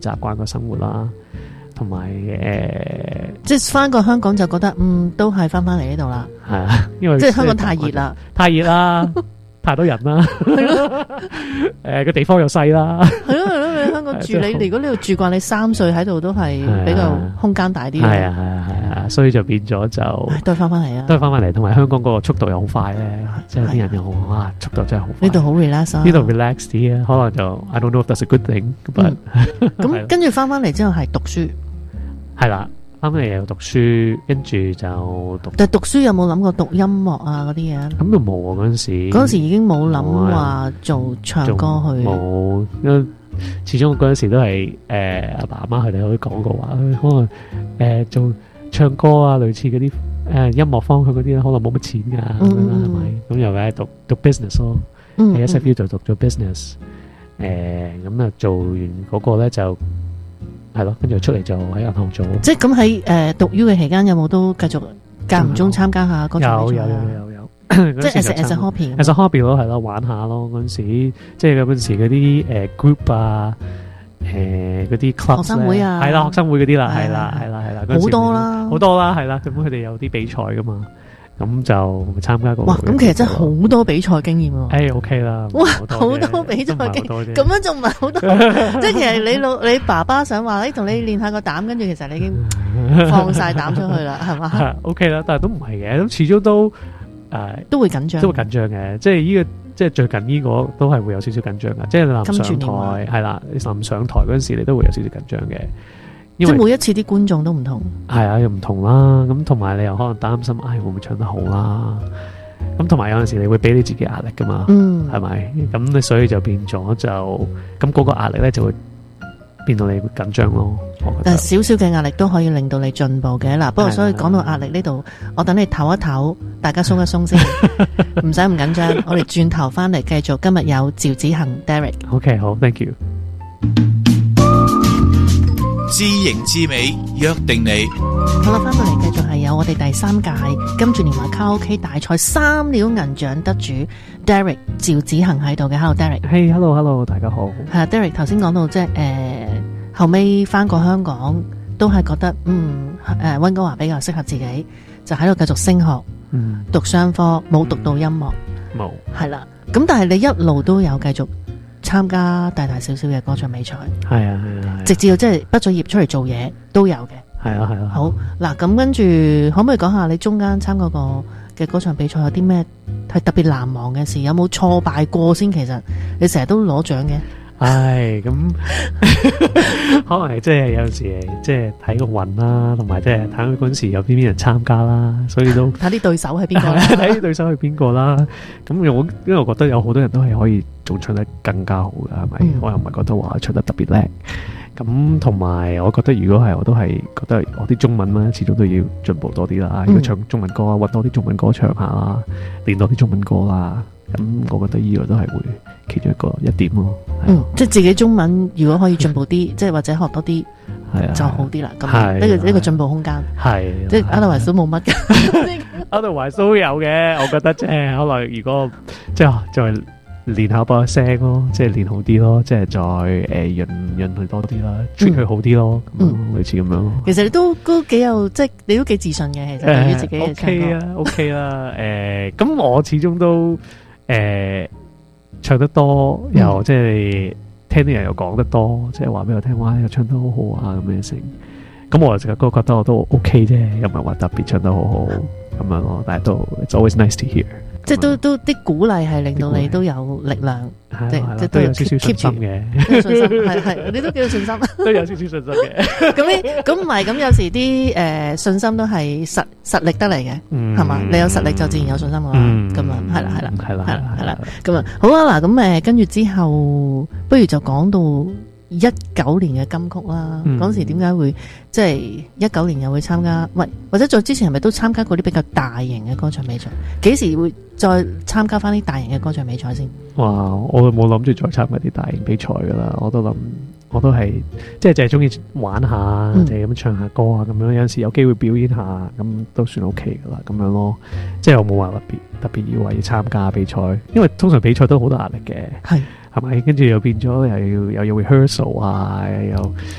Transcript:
習慣個生活啦，同埋即係翻過香港就覺得都係翻嚟呢度啦。 係啊，因為即係香港太熱啦， 太熱啦，太多人啦，個地方又細啦， 係咯，你香港住如果呢度住慣，你3歲喺度都係比較空間大啲嘅。 係啊，所以就變咗就都係翻嚟啊， 都係翻翻嚟，同埋香港嗰個速度又好快咧，即係啲人又哇速度真係好快。 呢度好 relax 啊， 呢度 relax 啲啊，可能就 I don't know if that's a good thing，but 咁跟住翻翻嚟之後係讀書， 係啦。翻嚟又讀書，跟住就讀。 但係讀書有冇諗過讀音樂啊嗰啲嘢？ 咁就冇啊！嗰陣時， 嗰陣時已經冇諗話做唱歌去。 冇，因為始終嗰陣時都係阿爸阿媽佢哋可以講過話，可能做唱歌啊，類似嗰啲音樂方向嗰啲咧，可能冇乜錢㗎，咁樣啦，係咪？咁又係讀 business 咯，喺 SFU 就讀咗 business，咁啊做完嗰個咧就。係咯，跟住出嚟就喺銀行做。即係咁喺讀 U 嘅期間，有冇都繼續間唔中參加下歌唱比賽？有。即係 as a hobby。as a hobby 咯，係咯，玩下咯。嗰陣時，即係嗰陣時嗰啲group 啊，嗰啲 club 學生會啊， 係啦，學生會嗰啲啦，係啦。 好多啦， 好多啦，係啦。咁佢哋有啲比賽噶嘛。咁就參加過。 哇！咁其實真係好多比賽經驗喎。 OK 啦。 哇！好多比賽經驗，咁樣仲唔係好多？即係其實你爸爸想話，同你練下個膽，跟住其實你已經放晒膽出去啦，係嘛 ？OK 啦，但係都唔係嘅，咁始終都都會緊張， 都會緊張嘅。即係呢個，即係最近呢個都係會有少少緊張嘅。即係你臨上台係啦，你臨上台嗰陣時，你都會有少少緊張嘅。 即係每一次啲觀眾都唔同， 係啊，又唔同啦。咁同埋你又可能擔心，會唔會唱得好啦？咁同埋有陣時你會俾你自己壓力噶嘛，係咪？咁你所以就變咗就咁嗰個壓力咧就會變到你會緊張咯。 但係少少嘅壓力都可以令到你進步嘅。嗱，不過所以講到壓力呢度，我等你唞一唞，大家鬆一鬆先，唔使咁緊張。我哋轉頭翻嚟繼續，今日有趙子恒 Derek。OK， 好 ，Thank you。 知型知美，約定你。 好啦，翻到嚟繼續係有我哋第3屆金鑽年華卡拉 OK 大賽3料銀獎得主 Derek 趙子恒喺度嘅。Hello Derek。Hello， 大家好。 係啊 Derek 頭先講到即係後尾翻過香港，都係覺得溫哥華比較適合自己，就喺度繼續升學，讀商科，冇讀到音樂， 冇係啦。咁但係你一路都有繼續參加大大小小嘅歌唱比賽， 係啊， 直至到即係畢咗業出嚟做嘢都有嘅， 係啊。 好嗱，咁跟住可唔可以講下你中間參加過嘅歌唱比賽有啲咩係特別難忘嘅事？有冇挫敗過先？其實你成日都攞獎嘅。 咁可能係即係有陣時即係睇個運啦，同埋即係睇佢嗰陣時有邊人參加啦，所以都睇啲對手係邊個啦， 睇啲對手係邊個啦。咁因為我覺得有好多人都係可以仲唱得更加好㗎，係咪？我又唔係覺得話唱得特別叻。咁同埋我覺得如果係我都係覺得我啲中文啦，始終都要進步多啲啦。如果唱中文歌啊，搵多啲中文歌唱下啦，練多啲中文歌啦。咁我覺得呢個都係會其中一點咯。 即係自己中文如果可以進步啲，即係或者學多啲，就好啲啦。咁呢個進步空間係，即係 otherwise 都冇乜嘅。 otherwise 都有嘅，我覺得即係可能如果即係再練下把聲咯，即係練好啲咯，即係再潤佢多啲啦，treat 佢好啲咯，類似咁樣咯。 其實你都幾有，即係你都幾自信嘅，其實對於自己嘅唱歌。 OK 啦，咁我始終都唱得多，又即係聽啲人又講得多，即係話俾我聽，哇，又唱得好好啊咁樣成。咁我就覺得我都 OK 啫，又唔係話特別唱得好好咁樣咯。但係都 it's always nice to hear。即係都啲鼓勵係令到你都有力量，即係都有少少信心嘅， 信心係你都幾有信心， 都有少少信心嘅。 咁唔係咁，有時啲信心都係實力得嚟嘅，係嘛？你有實力就自然有信心噶啦。咁樣係啦，咁啊好啊嗱，咁跟住之後，不如就講到19年嘅金曲啦。嗰時點解會即係19年又會參加？喂，或者再之前係咪都參加過啲比較大型嘅歌唱比賽？幾時會再參加翻啲大型嘅歌唱比賽先？ 哇！我冇諗住再參加啲大型比賽噶啦，我都係即係淨係中意玩下，就係咁唱下歌啊咁樣。有陣時有機會表演下，咁都算 OK 噶啦，咁樣咯。即係我冇話特別以為要參加比賽，因為通常比賽都好多壓力嘅。 係咪？跟住又變咗又要 rehearsal 啊，